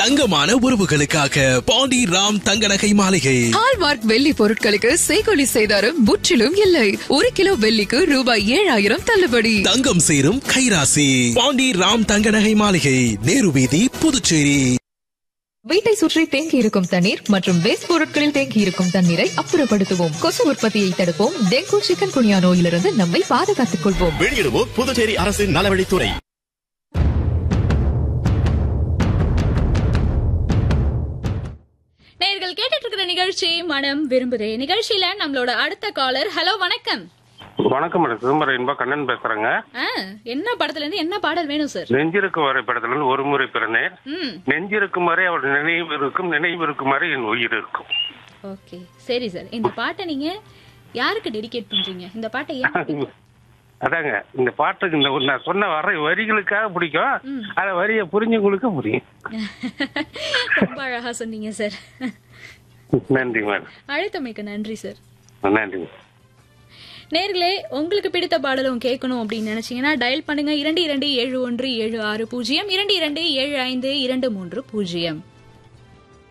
தங்கமான உறவுகளுக்காக பாண்டி ராம் தங்க நகை மாளிகை. ஹால்மார்க் வெள்ளி பொருட்களுக்கு செய்கூலி சேதாரம் முற்றிலும் இல்லை. 1 கிலோ வெள்ளிக்கு ரூபாய் 7000 தள்ளுபடி. தங்கம் சேரும் கைராசி பாண்டி ராம் தங்க நகை மாளிகை, நேரு வீதி, புதுச்சேரி. வீட்டை சுற்றி தேங்கி இருக்கும் தண்ணீர் மற்றும் வேஸ்ட் பொருட்களில் தேங்கி இருக்கும் தண்ணீரை அப்புறப்படுத்துவோம். கொசு உற்பத்தியை தடுப்போம். டெங்கு, சிக்கன் குனியா நோயிலிருந்து நம்மை பாதுகாத்துக் கொள்வோம். வெளியிடுவோம் புதுச்சேரி அரசின் நலவழித்துறை. நேயர்கள் கேட்டுட்டு இருக்கிற நிகழ்ச்சி மனம் விரும்புதே. நிகழ்ச்சியில நம்மளோட அடுத்த காலர். ஹலோ, வணக்கம். வணக்கம் மேடம், சிதம்பரம் இன்பா கண்ணன் பேசுறேங்க. என்ன படத்துல இருந்து என்ன பாடல் வேணும் சார்? நெஞ்சிருக்கும் வரை படத்துல இருந்து ஒரு முறை பிறந்தேன், நெஞ்சிருக்கும் வரை அவள் நினைவு இருக்கும், நினைவு இருக்கும் வரை என் உயிர் இருக்கும். ஓகே, சரி சார். இந்த பாட்டை நீங்க யாருக்கு டெடிகேட் பண்றீங்க? இந்த பாட்டை அதாங்க இந்த பாட்டுக்கு இந்த நான் சொன்ன வரிகளுக்காக பிடிக்கும், அத வரிய புரிஞ்சவங்களுக்கு புரியும். ரொம்ப அழகா சொன்னீங்க சார். நன்றி மேடம். அழைத்தமைக்கு நன்றி சார். நன்றி. நேர்களே, உங்களுக்கு பிடித்த பாடலும் கேட்கணும் அப்படின்னு நினைச்சீங்கன்னா டயல் பண்ணுங்க 22717602275253.